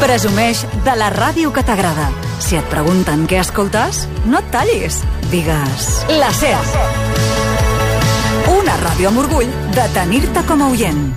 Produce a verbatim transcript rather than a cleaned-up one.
Presumeix de la ràdio que t'agrada. Si et pregunten què escoltes, no et tallis. Digues la SER. Una ràdio amb orgull de tenir-te com a oient.